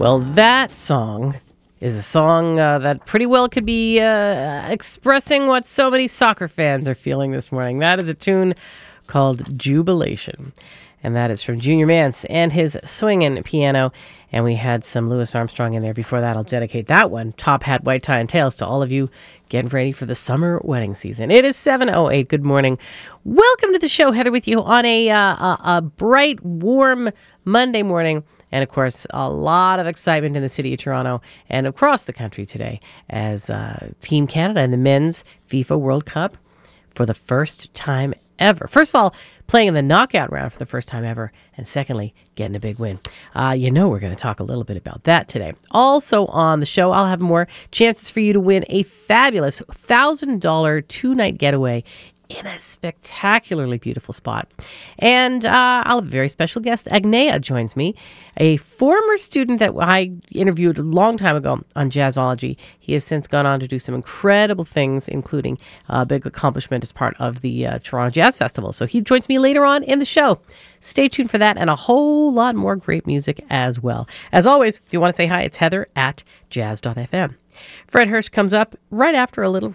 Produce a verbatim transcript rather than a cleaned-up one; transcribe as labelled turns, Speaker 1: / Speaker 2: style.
Speaker 1: Well, that song is a song uh, that pretty well could be uh, expressing what so many soccer fans are feeling this morning. That is a tune called Jubilation, and that is from Junior Mance and his swinging piano. And we had some Louis Armstrong in there before that. I'll dedicate that one, Top Hat, White Tie, and Tails, to all of you getting ready for the summer wedding season. It is seven oh eight. Good morning. Welcome to the show. Heather with you on a, uh, a, a bright, warm Monday morning. And, of course, a lot of excitement in the city of Toronto and across the country today as uh, Team Canada and the men's FIFA World Cup for the first time ever. First of all, playing in the knockout round for the first time ever. And secondly, getting a big win. Uh, you know we're going to talk a little bit about that today. Also on the show, I'll have more chances for you to win a fabulous one thousand dollars two-night getaway in a spectacularly beautiful spot. And uh, I'll have a very special guest. Agnea joins me, a former student that I interviewed a long time ago on Jazzology. He has since gone on to do some incredible things, including a big accomplishment as part of the uh, Toronto Jazz Festival. So he joins me later on in the show. Stay tuned for that and a whole lot more great music as well. As always, if you want to say hi, it's Heather at jazz dot f m. Fred Hirsch comes up right after a little